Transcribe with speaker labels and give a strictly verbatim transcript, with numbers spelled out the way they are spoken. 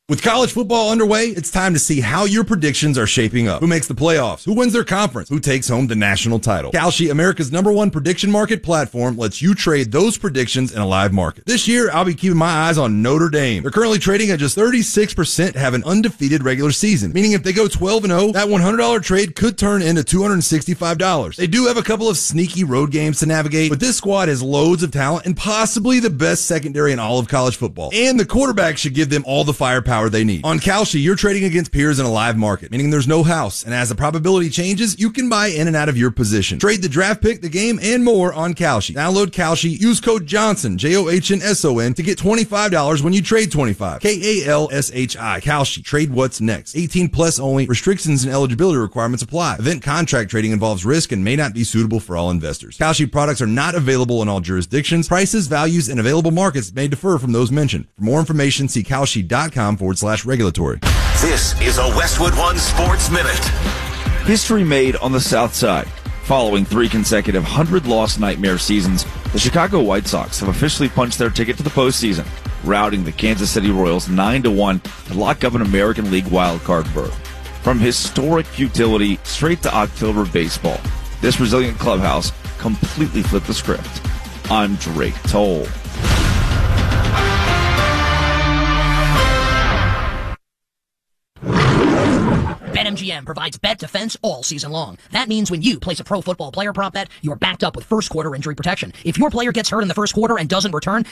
Speaker 1: With college football underway, it's time to see how your predictions are shaping up. Who makes the playoffs? Who wins their conference? Who takes home the national title? Kalshi, America's number one prediction market platform, lets you trade those predictions in a live market. This year, I'll be keeping my eyes on Notre Dame. They're currently trading at just thirty-six percent to have an undefeated regular season, meaning if they go twelve and oh, that one hundred dollars trade could turn into two hundred sixty-five dollars. They do have a couple of sneaky road games to navigate, but this squad has loads of talent and possibly the best secondary in all of college football. And the quarterback should give them all the firepower they need. On Kalshi, you're trading against peers in a live market, meaning there's no house, and as the probability changes, you can buy in and out of your position. Trade the draft pick, the game, and more on Kalshi. Download Kalshi, use code Johnson, J O H N S O N, to get twenty-five dollars when you trade twenty-five dollars. K A L S H I, Kalshi. Trade what's next. eighteen plus only. Restrictions and eligibility requirements apply. Event contract trading involves risk and may not be suitable for all investors. Kalshi products are not available in all jurisdictions. Prices, values, and available markets may differ from those mentioned. For more information, see kalshi.com forward slash regulatory.
Speaker 2: This is a Westwood One Sports Minute.
Speaker 3: History made on the South Side. Following three consecutive hundred-loss nightmare seasons, the Chicago White Sox have officially punched their ticket to the postseason, routing the Kansas City Royals nine to one to lock up an American League wildcard berth. From historic futility straight to October baseball, this resilient clubhouse completely flipped the script. I'm Drake Toll.
Speaker 4: BetMGM provides bet defense all season long. That means when you place a pro football player prop bet, you're backed up with first quarter injury protection. If your player gets hurt in the first quarter and doesn't return,